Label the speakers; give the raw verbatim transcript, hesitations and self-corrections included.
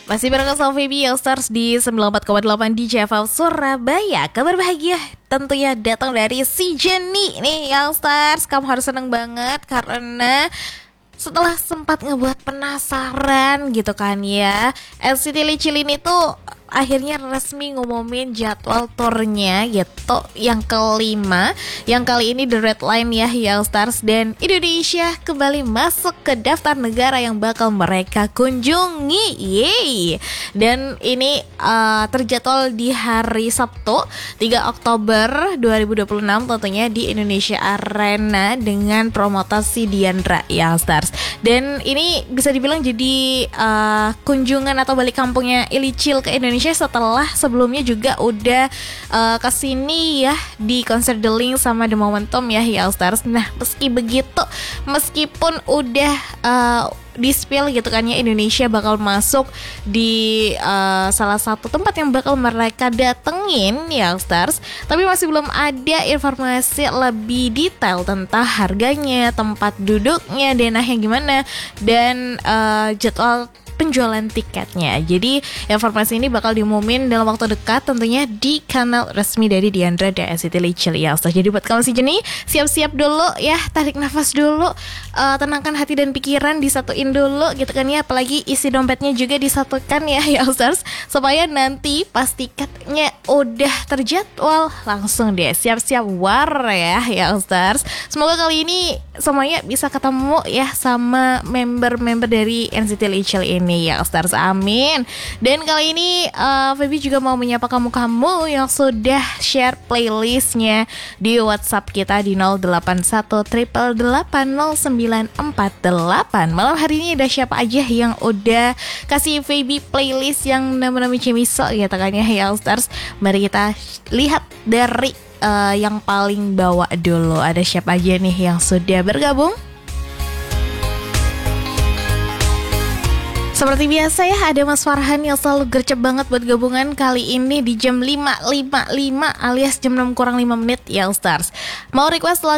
Speaker 1: Masih bareng sama Feby All Stars di sembilan puluh empat koma delapan di J F M Surabaya. Kabar bahagia tentunya datang dari si Jenny nih All Stars. Kamu harus seneng banget karena setelah sempat ngebuat penasaran gitu kan ya, N C T Licilin itu akhirnya resmi ngumumin jadwal turnya gitu, yang kelima, yang kali ini The Red Line ya Young Stars, dan Indonesia kembali masuk ke daftar negara yang bakal mereka kunjungi. Yeay. Dan ini uh, terjadwal di hari Sabtu tiga Oktober dua ribu dua puluh enam tentunya di Indonesia Arena dengan promotasi Diandra Young Stars. Dan ini bisa dibilang jadi uh, kunjungan atau balik kampungnya Ilicil ke Indonesia setelah sebelumnya juga udah uh, kesini ya di konser The Link sama The Momentum ya All Stars. Nah meski begitu, meskipun udah uh, di-spill gitu kan ya, Indonesia bakal masuk di uh, salah satu tempat yang bakal mereka datengin ya All Stars, tapi masih belum ada informasi lebih detail tentang harganya, tempat duduknya, denahnya gimana, dan uh, jadwal penjualan tiketnya. Jadi informasi ini bakal diumumin dalam waktu dekat tentunya di kanal resmi dari Diandra dan N C T Licil ya. Jadi buat kamu si Jenny, siap-siap dulu ya, tarik nafas dulu, uh, tenangkan hati dan pikiran, disatuin dulu gitu kan ya, apalagi isi dompetnya juga disatukan ya ya Stars, supaya nanti pas tiketnya udah terjadwal langsung deh siap-siap war ya ya Stars. Semoga kali ini semuanya bisa ketemu ya sama member-member dari N C T Licil ini ya Stars, amin. Dan kali ini uh, Feby juga mau menyapa kamu-kamu yang sudah share playlistnya di WhatsApp kita di nol delapan satu delapan delapan nol sembilan empat delapan. Malam hari ini ada siapa aja yang udah kasih Feby playlist yang nama-nama cemiso gitu kan ya ya Stars. Mari kita lihat dari uh, yang paling bawah dulu, ada siapa aja nih yang sudah bergabung. Seperti biasa ya, ada Mas Farhan yang selalu gercep banget buat gabungan kali ini di jam lima lima puluh lima alias jam enam kurang lima menit ya Stars. Mau request lagu